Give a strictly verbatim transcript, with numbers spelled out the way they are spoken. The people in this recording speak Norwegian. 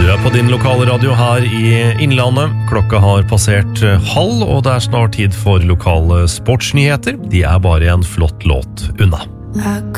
Du er på din lokale radio her i Innlandet. Klokka har passert halv, og det er snart tid for lokale sportsnyheter. De er bare en flott låt unna.